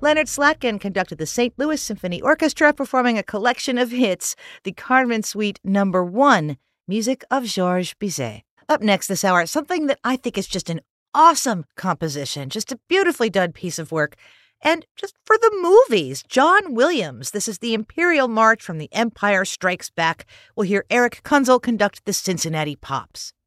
Leonard Slatkin conducted the St. Louis Symphony Orchestra performing a collection of hits, the Carmen Suite No. 1, music of Georges Bizet. Up next this hour, something that I think is just an awesome composition, just a beautifully done piece of work. And just for the movies, John Williams. This is the Imperial March from The Empire Strikes Back. We'll hear Eric Kunzel conduct the Cincinnati Pops.